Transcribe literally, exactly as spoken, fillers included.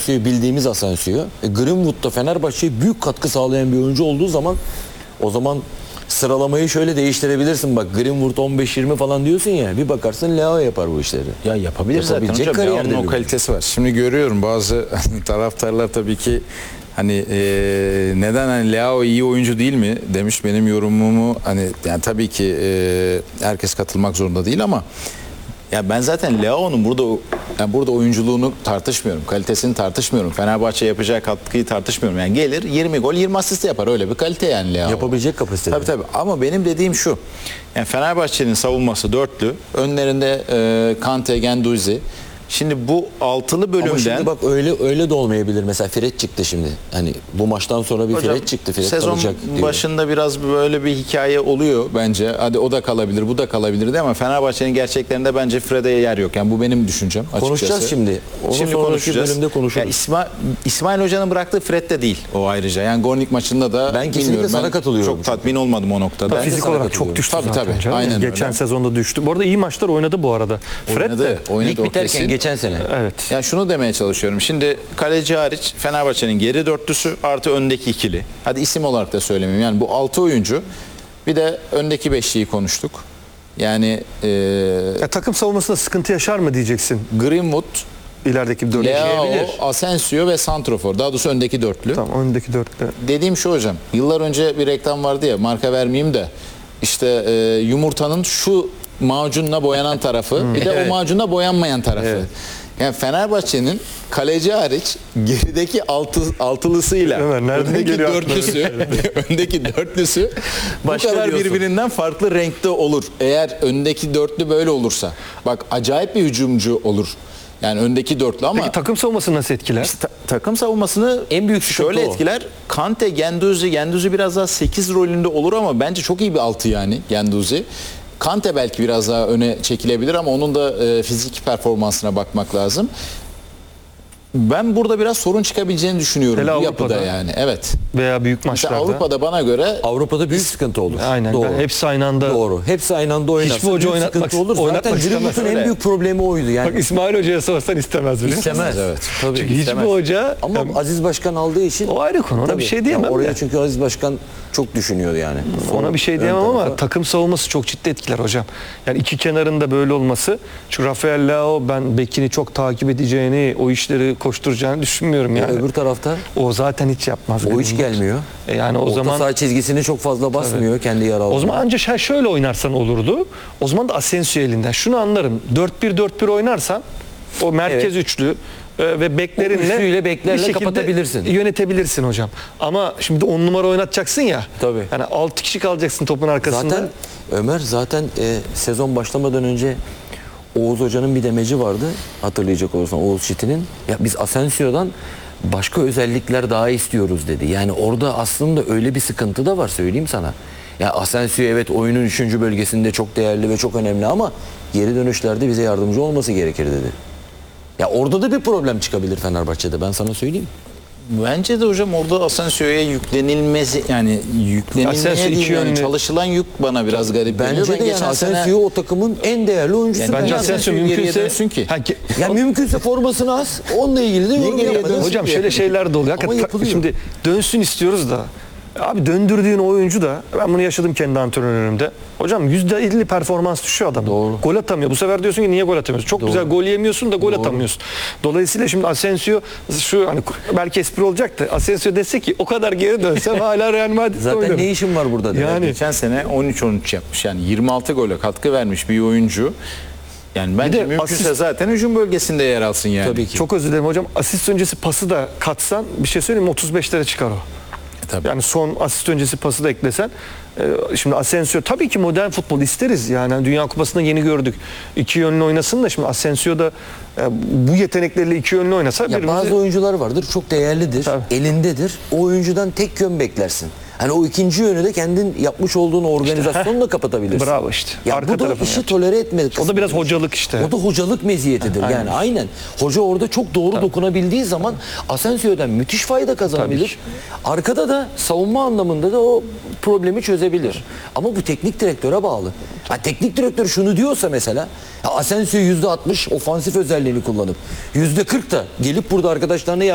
Asensio'yu bildiğimiz Asensio. E, Greenwood'da Fenerbahçe'ye büyük katkı sağlayan bir oyuncu olduğu zaman o zaman sıralamayı şöyle değiştirebilirsin. Bak Greenwood on beş yirmi falan diyorsun ya, bir bakarsın Leao yapar bu işleri. Ya yapabilir zaten Yapabilecek hocam. kariyerde Leao'nun o bir kalitesi var. Şimdi görüyorum bazı taraftarlar tabii ki hani e, neden hani Leao iyi oyuncu değil mi demiş, benim yorumumu hani yani tabii ki e, herkes katılmak zorunda değil ama ya ben zaten Leao'nun burada yani burada oyunculuğunu tartışmıyorum. Kalitesini tartışmıyorum. Fenerbahçe yapacağı katkıyı tartışmıyorum. Yani gelir yirmi gol yirmi asist yapar. Öyle bir kalite yani Leao. Yapabilecek kapasite. Tabii tabii. Ama benim dediğim şu. Yani Fenerbahçe'nin savunması dörtlü. Önlerinde e, Kante, Guendouzi. Şimdi bu altılı bölümden... Ama şimdi bak öyle öyle de olmayabilir. Mesela Fred çıktı şimdi. Hani bu maçtan sonra bir Hocam, Fred çıktı. Fred sezon kalacak diyor. başında biraz böyle bir hikaye oluyor bence. Hadi o da kalabilir, bu da kalabilirdi ama Fenerbahçe'nin gerçeklerinde bence Fred'e yer yok. Yani bu benim düşüncem açıkçası. Konuşacağız şimdi. Onu Şimdi sonraki konuşacağız. bölümde konuşuruz. Ya İsmail, İsmail Hoca'nın bıraktığı Fred de değil o ayrıca. Yani Gornik maçında da Ben kesinlikle bilmiyorum, sana ben katılıyorum. Çok tatmin olmadım o noktada. Ben de Fizik sana olarak katılıyorum. çok düştü Tabii, zaten tabii. canım. Aynen Geçen öyle. sezonda düştü. Bu arada iyi maçlar oynadı bu arada. Fred Oynadı, de. oynadı Lig o biterken kesin. geçen sene. Evet. Yani şunu demeye çalışıyorum. Şimdi kaleci hariç Fenerbahçe'nin geri dörtlüsü artı öndeki ikili. Hadi isim olarak da söylemeyeyim. Yani bu altı oyuncu. Bir de öndeki beşliği konuştuk. Yani e, Ya, takım savunmasında sıkıntı yaşar mı diyeceksin Greenwood, ilerideki bir dört. Leao, Asensio ve Santrofor. Daha doğrusu öndeki dörtlü. Tamam, öndeki dörtlü. Dediğim şu hocam. Yıllar önce bir reklam vardı ya, marka vermeyeyim de. İşte e, yumurtanın şu macunla boyanan tarafı, bir de o macunla boyanmayan tarafı. Yani Fenerbahçe'nin kaleci hariç gerideki altı, altılısıyla Ömer, nereden öndeki geliyor aklına? dörtlüsü, öndeki dörtlüsü bu Başka kadar diyorsun. birbirinden farklı renkte olur. Eğer öndeki dörtlü böyle olursa. Bak acayip bir hücumcu olur. Yani öndeki dörtlü ama Peki takım savunması nasıl etkiler? ta- takım savunmasını En büyük sıkıntı şöyle o. etkiler. Kante, Guendouzi, Guendouzi biraz daha sekiz rolünde olur ama bence çok iyi bir altı yani Guendouzi. Kante belki biraz daha öne çekilebilir ama onun da e, fizik performansına bakmak lazım. Ben burada biraz sorun çıkabileceğini düşünüyorum Hele bu yapıda Avrupa'da. yani. Evet. Veya büyük Mesela maçlarda. Avrupa'da bana göre Avrupa'da büyük sıkıntı olur. Aynen. Doğru. Hepsi aynı anda. Doğru. Hepsi aynı anda oynarsa Hiçbir hoca büyük oynatmak- sıkıntı olur. Zaten oynatmak Greenwood'un istemez. en Öyle. büyük problemi oydu yani. Bak İsmail Hoca'ya sorsan istemez bile. İstemez. Evet. Tabii. Çünkü hiçbir istemez. hoca Ama yani Aziz Başkan aldığı için o ayrı konu. Ona tabii. bir şey diyemem. Ya oraya de. çünkü Aziz Başkan çok düşünüyordu yani. Ona bir şey Ön diyemem ama tarafa- takım savunması çok ciddi etkiler hocam. Yani iki kenarında böyle olması. Çünkü Rafael Leao ben bekini çok takip edeceğini, o işleri koşturacağını düşünmüyorum yani. Öbür tarafta O zaten hiç yapmaz. o hiç gelmiyor. E yani o Orta zaman saha çizgisini çok fazla basmıyor kendi yer o altında. zaman ancak şey şöyle oynarsan olurdu. O zaman da Asensio elinden. Şunu anlarım. dört bir dört bir oynarsan o merkez Evet. üçlü e, ve beklerinle O üçlüyle beklerle bir şekilde kapatabilirsin. Yönetebilirsin hocam. Ama şimdi on numara oynatacaksın ya. Tabii. Yani altı kişi kalacaksın topun arkasında. Zaten Ömer zaten e, sezon başlamadan önce Oğuz Hoca'nın bir demeci vardı. Hatırlayacak olursan Oğuz Şitin'in. Ya biz Asensio'dan başka özellikler daha istiyoruz dedi. Yani orada aslında öyle bir sıkıntı da var söyleyeyim sana. Ya Asensio evet oyunun üçüncü bölgesinde çok değerli ve çok önemli ama geri dönüşlerde bize yardımcı olması gerekir dedi. Ya orada da bir problem çıkabilir Fenerbahçe'de, ben sana söyleyeyim. bence de hocam orada Asensio'ya yüklenilmesi yani yüklenilmeye Asensio değil iki yani yönlü- çalışılan yük bana biraz garip geliyor. Bence Ben de yani geçen sene- Asensio o takımın en değerli oyuncusu. Yani Bence bence. Asensio Asensio geriye mümkünse dönsün ki. Ha, ki- Ya mümkünse formasını as, onunla ilgili de yorum geriye yapma. dönsün? Hocam şöyle şeyler de oluyor. Ama Hakikaten yapılıyor. şimdi dönsün istiyoruz da. Abi döndürdüğün oyuncu da ben bunu yaşadım kendi antrenörümde. Hocam yüzde elli performans düşüyor adam. Doğru. Gol atamıyor. Bu sefer diyorsun ki niye gol atamıyorsun? Çok güzel gol yemiyorsun da gol atamıyorsun. Dolayısıyla şimdi Asensio şu hani belki espri olacaktı. Asensio dese ki o kadar geri dönsem hala Real Madrid'de Zaten oynarım. ne işin var burada? dedi. Yani Geçen sene on üç on üç yapmış. Yani yirmi altı gole katkı vermiş bir oyuncu. Yani bence de mümkünse asist- zaten hücum bölgesinde yer alsın yani. Tabii ki. çok özür dilerim hocam. Asist öncesi pası da katsan bir şey söyleyeyim mi? otuz beşlere çıkar o. Tabii. Yani son asist öncesi pası da eklesen. e, Şimdi Asensio tabii ki modern futbol isteriz. Yani Hani Dünya Kupası'nda yeni gördük. İki yönlü oynasın da şimdi Asensio da e, bu yetenekleriyle iki yönlü oynasa Ya birbirimizi- bazı oyuncular vardır, çok değerlidir, Tabii. elindedir. O oyuncudan tek yön beklersin. Hani o ikinci yönü de kendin yapmış olduğun organizasyonla kapatabilirsin. Bravo işte. Ya Arka bu da tarafını işi yapacak. tolere etmek. O da biraz hocalık işte. O da hocalık meziyetidir. Aynen. Yani aynen. Hoca orada çok doğru dokunabildiği zaman Asensio'dan müthiş fayda kazanabilir. Arkada da savunma anlamında da o problemi çözebilir. Ama bu teknik direktöre bağlı. Ha, teknik direktör şunu diyorsa mesela, ya Asensio yüzde altmış ofansif özelliğini kullanıp yüzde kırk da gelip burada arkadaşlarına